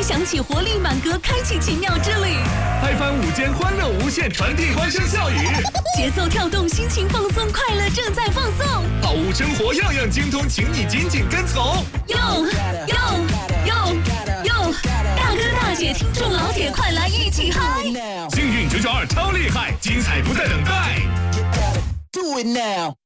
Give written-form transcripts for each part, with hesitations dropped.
响起活力满格，开启奇妙之旅。 嗨翻午间，欢乐无限，传递欢声笑语。 节奏跳动，心情放松，快乐正在放送。 好物生活样样精通，请你紧紧跟从。 哟，大哥大姐，听众老铁，快来一起嗨！ 幸运992超厉害，精彩不再等待。 Do it now。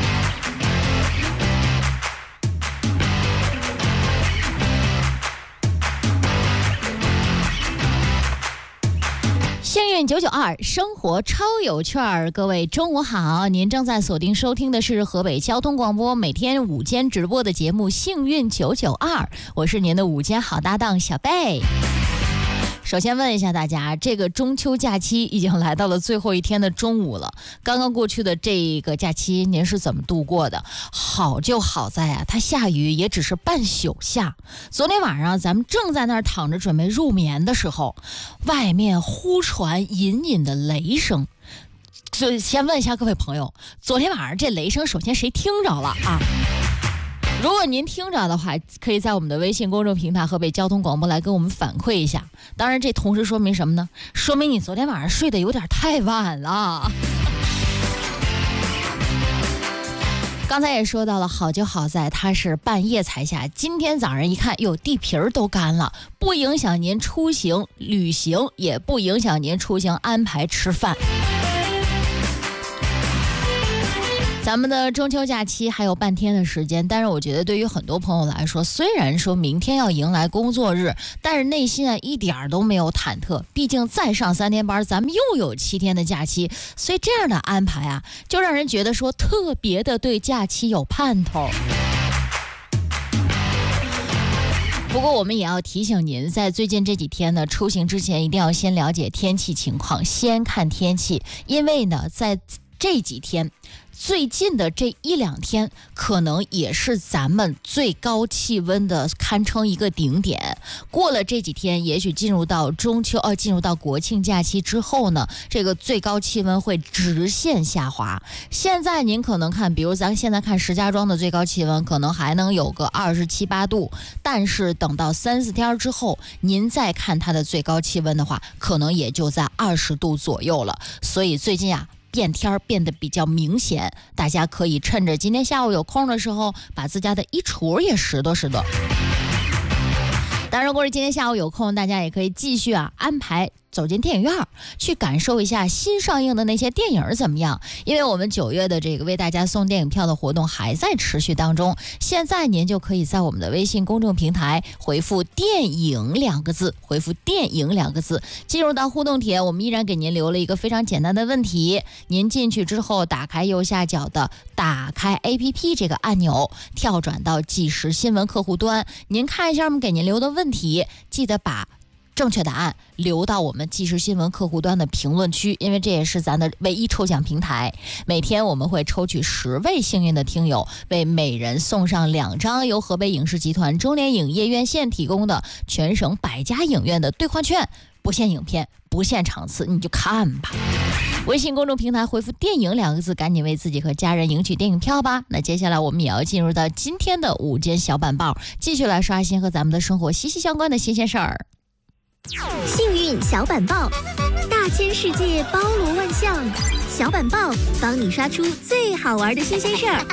幸运992生活超有趣儿，各位中午好，您正在锁定收听的是河北交通广播每天午间直播的节目幸运992，我是您的午间好搭档小贝。首先问一下大家，这个中秋假期已经来到了最后一天的中午了，刚刚过去的这个假期您是怎么度过的？好就好在啊，它下雨也只是半宿下。昨天晚上咱们正在那儿躺着准备入眠的时候，外面忽传隐隐的雷声。所以先问一下各位朋友，昨天晚上这雷声首先谁听着了啊？如果您听着的话，可以在我们的微信公众平台河北交通广播来跟我们反馈一下。当然这同时说明什么呢？说明你昨天晚上睡得有点太晚了。刚才也说到了，好就好在它是半夜才下，今天早上一看，哟，地皮儿都干了，不影响您出行旅行，也不影响您出行安排吃饭。咱们的中秋假期还有半天的时间，但是我觉得对于很多朋友来说，虽然说明天要迎来工作日，但是内心啊一点都没有忐忑，毕竟再上3天班，咱们又有7天的假期，所以这样的安排啊，就让人觉得说特别的对假期有盼头。不过我们也要提醒您，在最近这几天呢，出行之前一定要先了解天气情况，先看天气，因为呢，在这几天最近的这1-2天可能也是咱们最高气温的堪称一个顶点。过了这几天，也许进入到进入到国庆假期之后呢，这个最高气温会直线下滑。现在您可能看，比如咱现在看石家庄的最高气温可能还能有个27、8度，但是等到3-4天之后，您再看它的最高气温的话，可能也就在20度左右了。所以最近啊，变天变得比较明显，大家可以趁着今天下午有空的时候，把自家的衣橱也拾掇拾掇。当然，如果是今天下午有空，大家也可以继续安排走进电影院去感受一下新上映的那些电影怎么样，因为我们9月的这个为大家送电影票的活动还在持续当中。现在您就可以在我们的微信公众平台回复电影2个字，回复电影2个字，进入到互动帖，我们依然给您留了一个非常简单的问题，您进去之后打开右下角的打开 APP 这个按钮，跳转到即时新闻客户端，您看一下我们给您留的问题，记得把正确答案留到我们即时新闻客户端的评论区，因为这也是咱的唯一抽奖平台。每天我们会抽取10位幸运的听友，为每人送上2张由河北影视集团中联影业院线提供的全省100家影院的兑换券，不限影片，不限场次，你就看吧。微信公众平台回复电影2个字，赶紧为自己和家人赢取电影票吧。那接下来我们也要进入到今天的午间小板报，继续来刷新和咱们的生活息息相关的新鲜事儿。 幸运小板报，大千世界包罗万象，小板报帮你刷出最好玩的新鲜事儿。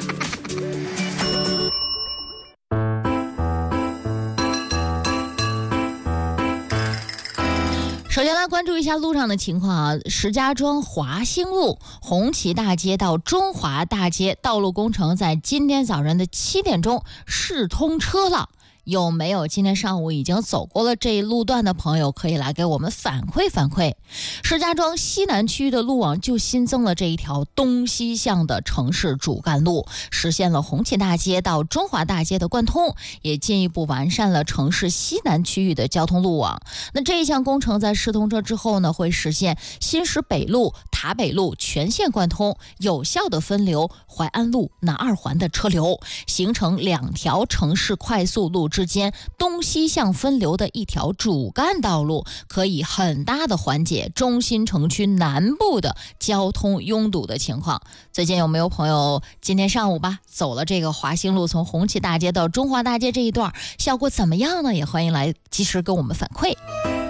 首先来关注一下路上的情况啊，石家庄华兴路红旗大街到中华大街道路工程在今天早上的7点钟是通车了。有没有今天上午已经走过了这一路段的朋友，可以来给我们反馈反馈。石家庄西南区域的路网就新增了这一条东西向的城市主干路，实现了红旗大街到中华大街的贯通，也进一步完善了城市西南区域的交通路网。那这一项工程在试通车之后呢，会实现新石北路、塔北路全线贯通，有效的分流淮安路南2环的车流，形成2条城市快速路之间东西向分流的一条主干道路，可以很大的缓解中心城区南部的交通拥堵的情况。最近有没有朋友今天上午走了这个华兴路从红旗大街到中华大街这一段，效果怎么样呢？也欢迎来及时跟我们反馈。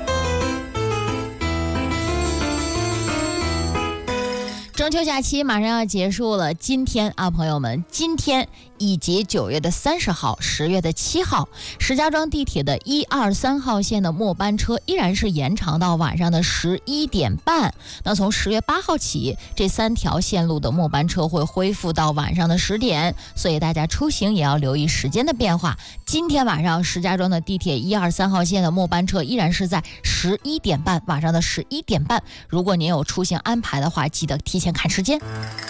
中秋假期马上要结束了，今天朋友们，今天以及9月30号、10月7号，石家庄地铁的1、2、3号线的末班车依然是延长到晚上的11点半。那从10月8号起，这3条线路的末班车会恢复到晚上的10点，所以大家出行也要留意时间的变化。今天晚上石家庄的地铁1、2、3号线的末班车依然是在11点半，晚上的11点半。如果您有出行安排的话，记得提前看时间。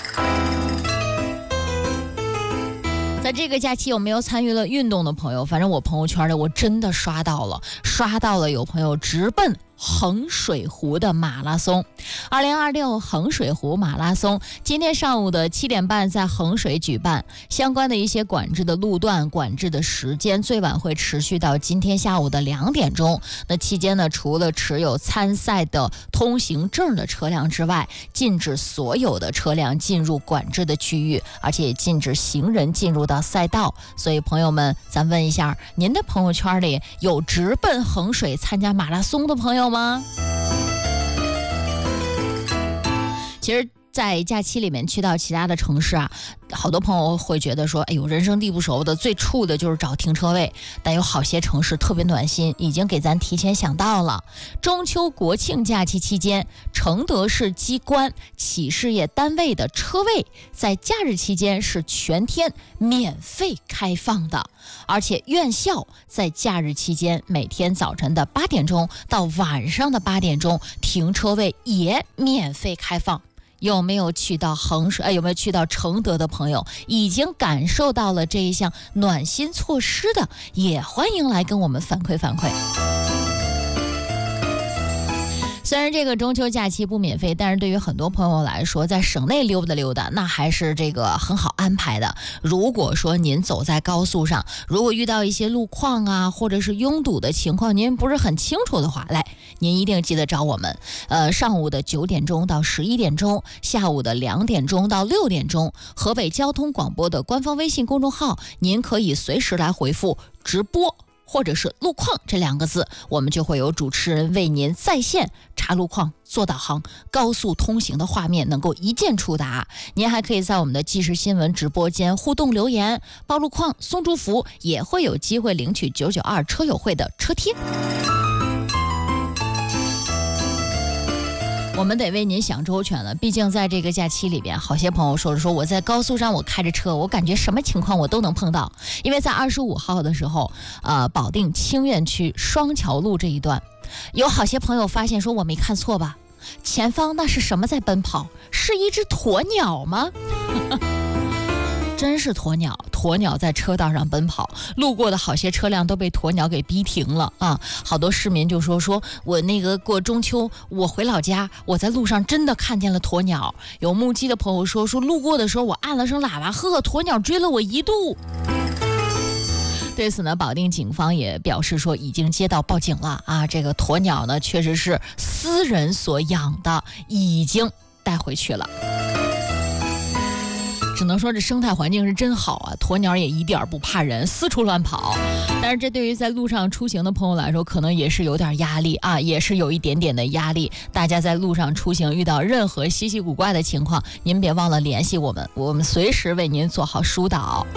在这个假期有没有参与了运动的朋友？反正我朋友圈里我真的刷到了有朋友直奔衡水湖的马拉松。2026衡水湖马拉松今天上午的7点半在衡水举办，相关的一些管制的路段、管制的时间最晚会持续到今天下午的2点钟。那期间呢，除了持有参赛的通行证的车辆之外，禁止所有的车辆进入管制的区域，而且也禁止行人进入到赛道。所以朋友们，咱问一下，您的朋友圈里有直奔衡水参加马拉松的朋友吗？其实在假期里面去到其他的城市好多朋友会觉得说，哎呦，人生地不熟的，最怵的就是找停车位。但有好些城市特别暖心，已经给咱提前想到了。中秋国庆假期期间，承德市机关企事业单位的车位在假日期间是全天免费开放的，而且院校在假日期间每天早晨的8点钟到晚上的8点钟，停车位也免费开放。有没有去到有没有去到承德的朋友，已经感受到了这一项暖心措施的，也欢迎来跟我们反馈。虽然这个中秋假期不免费，但是对于很多朋友来说，在省内溜达那还是这个很好安排的。如果说您走在高速上，如果遇到一些路况或者是拥堵的情况，您不是很清楚的话，您一定记得找我们。上午的9点钟到11点钟，下午的2点钟到6点钟，河北交通广播的官方微信公众号，您可以随时来回复直播或者是路况这2个字，我们就会有主持人为您在线查路况、做导航，高速通行的画面能够一键触达。您还可以在我们的即时新闻直播间互动留言、报路况、送祝福，也会有机会领取992车友会的车贴。我们得为您想周全了，毕竟在这个假期里边，好些朋友说我在高速上我开着车，我感觉什么情况我都能碰到。因为在25号的时候，保定清苑区双桥路这一段，有好些朋友发现说，我没看错吧？前方那是什么在奔跑？是一只鸵鸟吗？真是鸵鸟在车道上奔跑，路过的好些车辆都被鸵鸟给逼停了好多市民就说我那个过中秋，我回老家，我在路上真的看见了鸵鸟。有目击的朋友说路过的时候我按了声喇叭，鸵鸟追了我1度。对此呢，保定警方也表示说已经接到报警了这个鸵鸟呢确实是私人所养的，已经带回去了。只能说这生态环境是真好鸵鸟也一点不怕人，四处乱跑。但是这对于在路上出行的朋友来说，可能也是有点压力也是有一点点的压力。大家在路上出行遇到任何稀奇古怪的情况，您别忘了联系我们，我们随时为您做好疏导。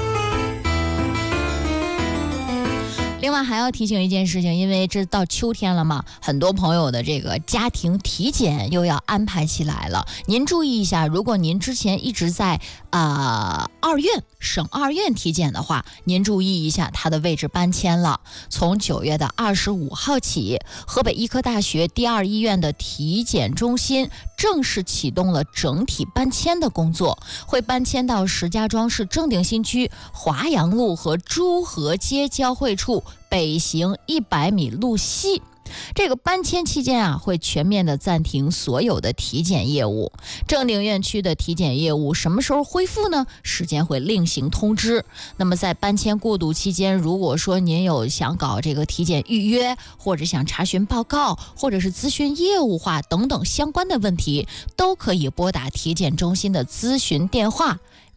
另外还要提醒一件事情，因为这到秋天了嘛，很多朋友的这个家庭体检又要安排起来了。您注意一下，如果您之前一直在省二院体检的话，您注意一下它的位置搬迁了。从9月25号起，河北医科大学第2医院的体检中心正式启动了整体搬迁的工作，会搬迁到石家庄市正定新区华阳路和朱河街交汇处北行100米路西。 这个搬迁期间啊，会全面的暂停所有的体检业务。正定院区的体检业务什么时候恢复呢？时间会另行通知。那么在搬迁过渡期间，如果说您有想搞这个体检预约，或者想查询报告，或者是咨询业务化等等相关的问题，都可以拨打体检中心的咨询电话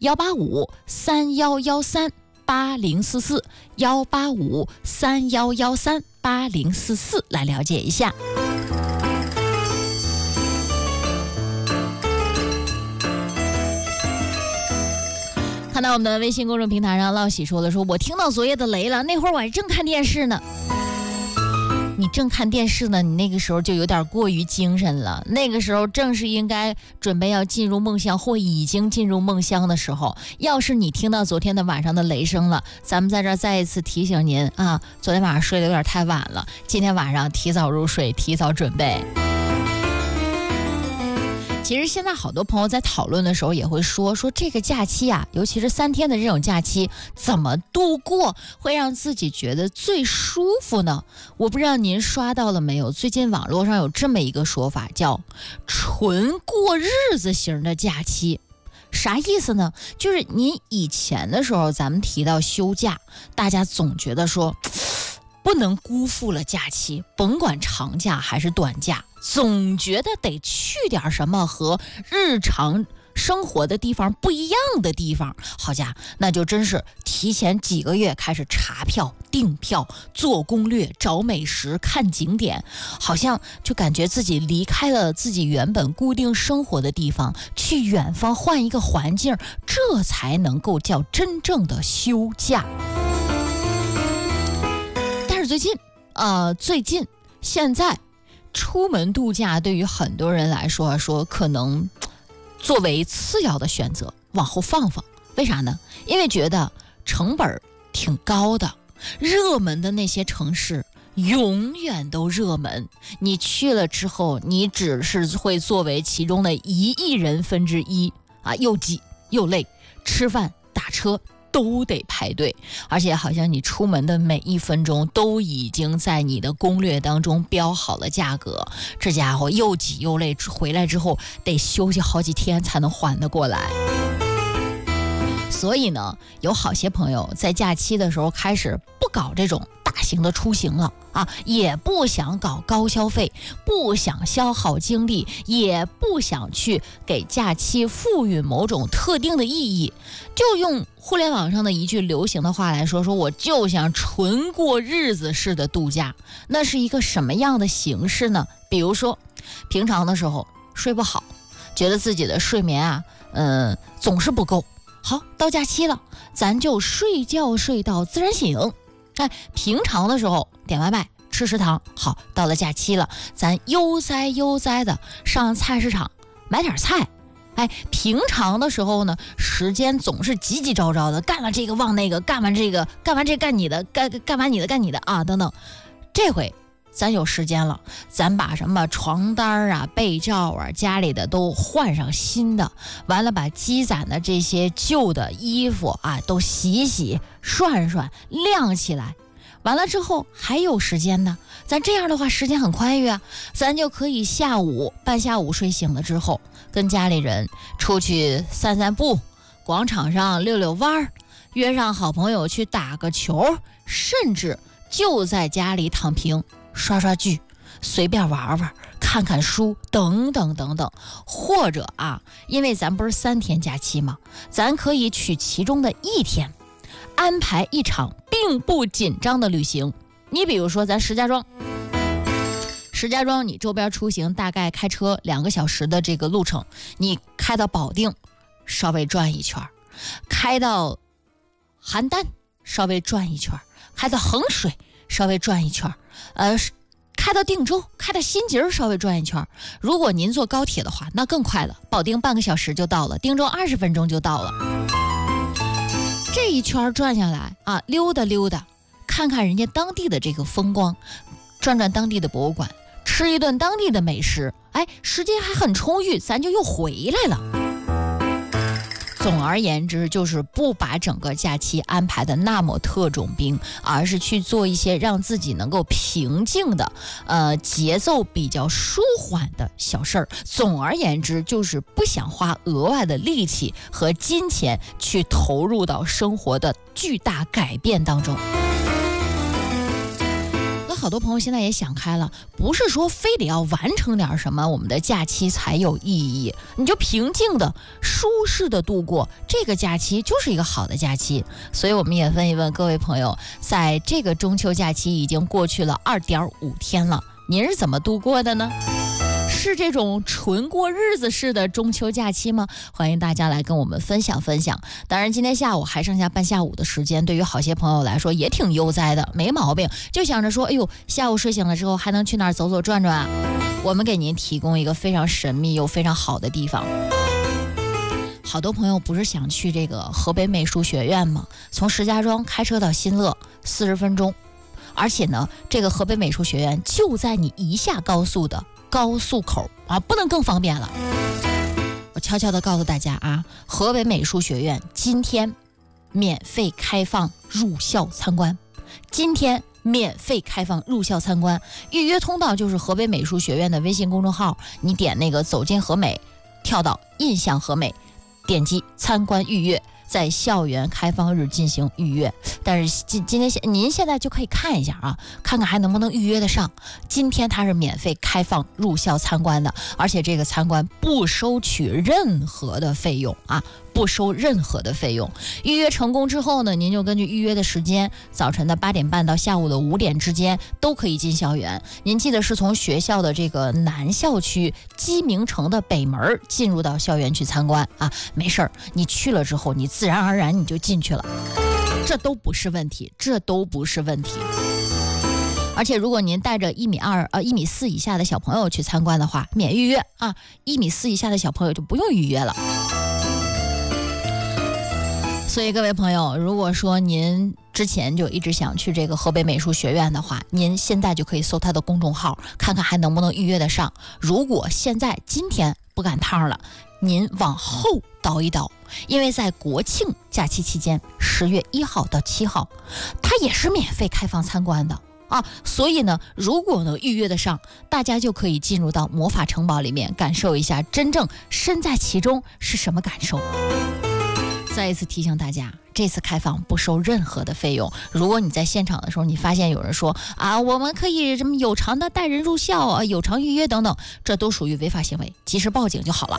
185-3113-8044，185-3113-8044来了解一下。看到我们的微信公众平台上，老喜说了，说我听到昨夜的雷了，那会儿我还正看电视呢。你正看电视呢，你那个时候就有点过于精神了，那个时候正是应该准备要进入梦乡或已经进入梦乡的时候。要是你听到昨天的晚上的雷声了，咱们在这儿再一次提醒您啊，昨天晚上睡得有点太晚了，今天晚上提早入睡，提早准备。其实现在好多朋友在讨论的时候也会说这个假期啊，尤其是3天的这种假期，怎么度过会让自己觉得最舒服呢？我不知道您刷到了没有，最近网络上有这么一个说法，叫纯过日子型的假期。啥意思呢？就是您以前的时候咱们提到休假，大家总觉得说不能辜负了假期，甭管长假还是短假，总觉得得去点什么和日常生活的地方不一样的地方。好家伙，那就真是提前几个月开始查票、订票、做攻略、找美食、看景点，好像就感觉自己离开了自己原本固定生活的地方，去远方换一个环境，这才能够叫真正的休假。最近现在出门度假对于很多人来说可能作为次要的选择往后放。为啥呢？因为觉得成本挺高的，热门的那些城市永远都热门，你去了之后你只是会作为其中的1亿人分之一啊，又挤又累，吃饭打车都得排队，而且好像你出门的每一分钟都已经在你的攻略当中标好了价格，这家伙又挤又累，回来之后得休息好几天才能缓得过来。所以呢，有好些朋友在假期的时候开始不搞这种大型的出行了啊，也不想搞高消费，不想消耗精力，也不想去给假期赋予某种特定的意义，就用互联网上的一句流行的话来说我就想纯过日子式的度假。那是一个什么样的形式呢？比如说平常的时候睡不好，觉得自己的睡眠总是不够，好，到假期了，咱就睡觉睡到自然醒。平常的时候点外卖吃食堂，好，到了假期了，咱悠哉的上菜市场买点菜。平常的时候呢，时间总是急急招招的，干了这个忘那个，干完这个干完这干你的，干完你的干你的啊等等。这回咱有时间了，咱把什么床单啊、被罩啊、家里的都换上新的，完了把积攒的这些旧的衣服啊都洗洗涮涮晾起来，完了之后还有时间呢，咱这样的话时间很宽裕啊，咱就可以半下午睡醒了之后，跟家里人出去散散步，广场上溜溜弯，约上好朋友去打个球，甚至就在家里躺平刷刷剧，随便玩玩，看看书等等等等。或者因为咱不是3天假期吗，咱可以取其中的1天，安排一场并不紧张的旅行。你比如说咱石家庄，你周边出行大概开车2个小时的这个路程，你开到保定稍微转一圈，开到邯郸稍微转一圈，开到衡水稍微转一圈，开到定州，开到新集稍微转一圈。如果您坐高铁的话，那更快了，保定半个小时就到了，定州20分钟就到了。这一圈转下来溜达溜达，看看人家当地的这个风光，转转当地的博物馆，吃一顿当地的美食，时间还很充裕，咱就又回来了。 总而言之，就是不把整个假期安排的那么特种兵，而是去做一些让自己能够平静的，节奏比较舒缓的小事儿。总而言之，就是不想花额外的力气和金钱去投入到生活的巨大改变当中。好多朋友现在也想开了，不是说非得要完成点什么我们的假期才有意义，你就平静的舒适的度过这个假期就是一个好的假期。所以我们也问一问各位朋友，在这个中秋假期已经过去了2.5天了，您是怎么度过的呢？是这种纯过日子式的中秋假期吗？欢迎大家来跟我们分享分享。当然今天下午还剩下半下午的时间，对于好些朋友来说也挺悠哉的，没毛病，就想着说，哎呦，下午睡醒了之后还能去哪儿走走转转啊？我们给您提供一个非常神秘又非常好的地方。好多朋友不是想去这个河北美术学院吗？从石家庄开车到新乐40分钟，而且呢，这个河北美术学院就在你一下高速的高速口啊，不能更方便了。我悄悄地告诉大家啊，河北美术学院今天免费开放入校参观，今天免费开放入校参观，预约通道就是河北美术学院的微信公众号，你点那个走进河美，跳到印象河美，点击参观预约，在校园开放日进行预约。但是今天您现在就可以看一下啊，看看还能不能预约得上。今天它是免费开放入校参观的，而且这个参观不收取任何的费用啊，不收任何的费用。预约成功之后呢，您就根据预约的时间，早晨的8点半到下午的5点之间都可以进校园。您记得是从学校的这个南校区鸡鸣城的北门进入到校园去参观啊，没事儿，你去了之后，你自然而然你就进去了，这都不是问题，这都不是问题。而且如果您带着1.4米以下的小朋友去参观的话，免预约啊，1.4米以下的小朋友就不用预约了。所以各位朋友，如果说您之前就一直想去这个河北美术学院的话，您现在就可以搜他的公众号，看看还能不能预约得上。如果现在今天不赶趟了，您往后倒一倒，因为在国庆假期期间10月1号到7号，它也是免费开放参观的啊。所以呢，如果能预约得上，大家就可以进入到魔法城堡里面，感受一下真正身在其中是什么感受。再一次提醒大家，这次开放不收任何的费用。如果你在现场的时候，你发现有人说啊，我们可以什么有偿的带人入校啊，有偿预约等等，这都属于违法行为，及时报警就好了。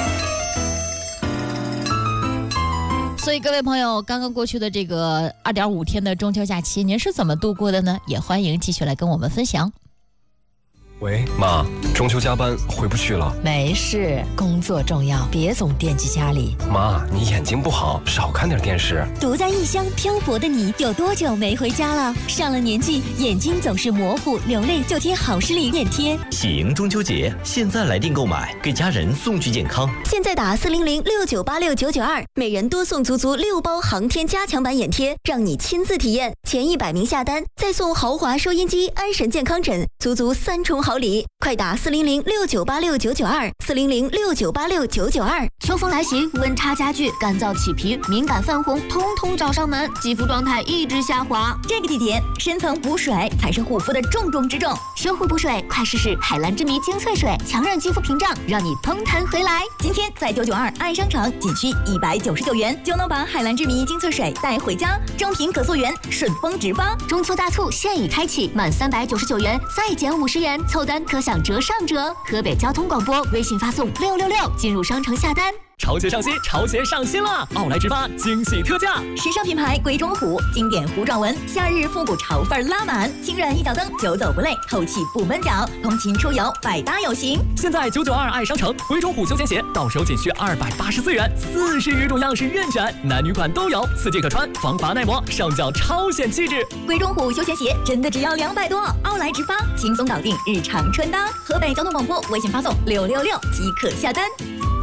所以各位朋友，刚刚过去的这个2.5天的中秋假期，您是怎么度过的呢？也欢迎继续来跟我们分享。 喂，妈，中秋加班回不去了。 没事，工作重要，别总惦记家里。 妈，你眼睛不好，少看点电视。 独在异乡漂泊的你，有多久没回家了？上了年纪，眼睛总是模糊，流泪就贴好视力眼贴。 喜迎中秋节，现在来电购买，给家人送去健康。 现在打40069869992，每人多送足6包航天加强版眼贴，让你亲自体验。前100名下单，再送豪华收音机、安神健康枕，足3重好礼。快打400698699240069869992。 秋风来袭，温差加剧，干燥起皮，敏感泛红，通通找上门，肌肤状态一直下滑。 这个季节，深层补水才是护肤的重中之重。 修护补水，快试试海蓝之谜精粹水，强韧肌肤屏障，让你蓬弹回来。 今天在992爱商场仅需199元，就能把海蓝之谜精粹水带回家，正品可溯源，顺丰直发。 中秋大促现已开启，满399元再减50元，凑单可享折上折。河北交通广播微信发送666进入商城下单。 潮鞋上新，潮鞋上新了！奥莱直发惊喜特价， 时尚品牌鬼冢虎，经典糊状纹，夏日复古潮范拉满，轻软一脚蹬，久走不累，透气不闷脚，通勤出游百搭有型。 现在992爱商城鬼冢虎休闲鞋到手仅需284元，40余种样式任选，男女款都有，4季可穿，防滑耐磨，上脚超显气质。 鬼冢虎休闲鞋真的只要200多，奥莱直发轻松搞定日常穿搭。河北交通广播微信发送666即可下单。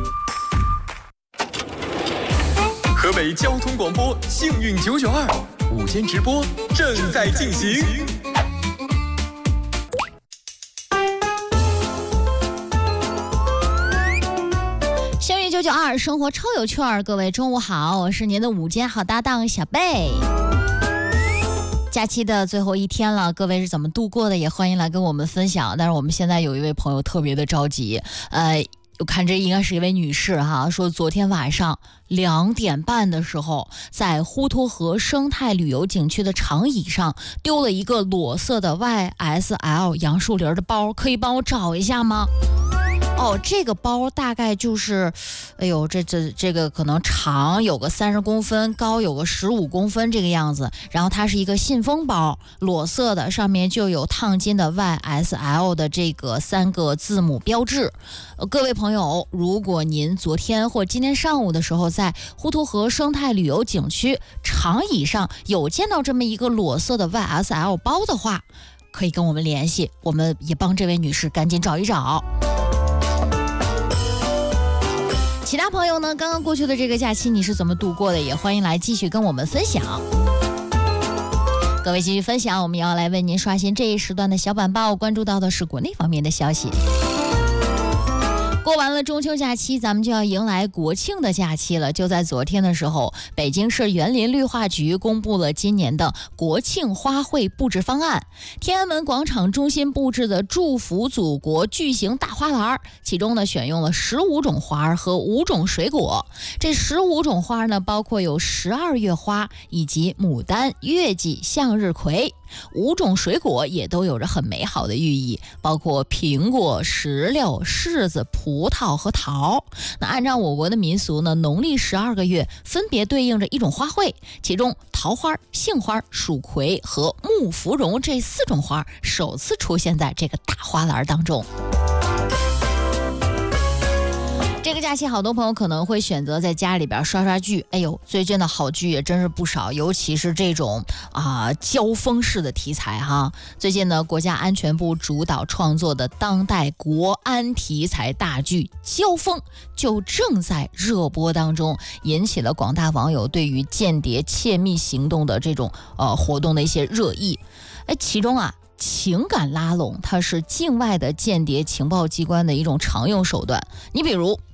河北交通广播幸运992午间直播正在进行。 幸运 992生活超有趣儿，各位中午好，我是您的午间好搭档小贝。假期的最后一天了，各位是怎么度过的？也欢迎来跟我们分享。但是我们现在有一位朋友特别的着急，我看这应该是一位女士哈，说昨天晚上2点半的时候，在滹沱河生态旅游景区的长椅上丢了一个裸色的 YSL 杨树林的包，可以帮我找一下吗？这个包大概就是，这个可能长有个30公分，高有个15公分这个样子。然后它是一个信封包，裸色的，上面就有烫金的 YSL 的这个3个字母标志。各位朋友，如果您昨天或今天上午的时候在滹沱河生态旅游景区长椅上有见到这么一个裸色的 YSL 包的话，可以跟我们联系，我们也帮这位女士赶紧找一找。其他朋友呢？刚刚过去的这个假期你是怎么度过的？也欢迎来继续跟我们分享。各位继续分享，我们要来为您刷新这一时段的小板报，关注到的是国内方面的消息。过完了中秋假期，咱们就要迎来国庆的假期了。就在昨天的时候，北京市园林绿化局公布了今年的国庆花卉布置方案。天安门广场中心布置的祝福祖国巨型大花篮，其中呢选用了15种花和5种水果。这15种花呢，包括有12月花以及牡丹、月季、向日葵。5种水果也都有着很美好的寓意，包括苹果、石榴、柿子、葡萄和桃。那按照我国的民俗呢，农历12个月分别对应着一种花卉，其中桃花、杏花、蜀葵和木芙蓉这4种花首次出现在这个大花篮当中。这个假期好多朋友可能会选择在家里边刷刷剧，最近的好剧也真是不少，尤其是这种交锋式的题材哈。最近呢，国家安全部主导创作的当代国安题材大剧《交锋》就正在热播当中，引起了广大网友对于间谍窃密行动的这种活动的一些热议。其中情感拉拢，它是境外的间谍情报机关的一种常用手段。你比如